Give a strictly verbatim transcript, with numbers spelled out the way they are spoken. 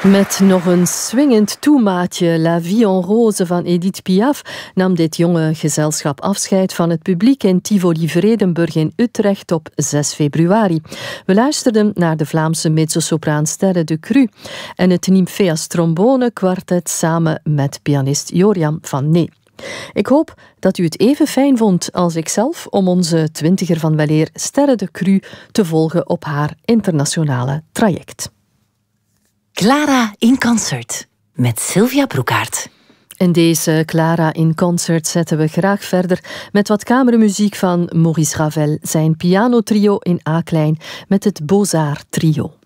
Met nog een swingend toemaatje, La Vie en Rose van Edith Piaf, nam dit jonge gezelschap afscheid van het publiek in Tivoli Vredenburg in Utrecht op zes februari. We luisterden naar de Vlaamse mezzosopraan Sterre de Cru en het Nymphaeus trombone kwartet samen met pianist Joriam van Nee. Ik hoop dat u het even fijn vond als ikzelf om onze twintiger van weleer Sterre de Cru te volgen op haar internationale traject. Clara in Concert met Sylvia Broekaert. In deze Clara in Concert zetten we graag verder met wat kamermuziek van Maurice Ravel, zijn pianotrio in A-klein met het Beaux-Arts Trio.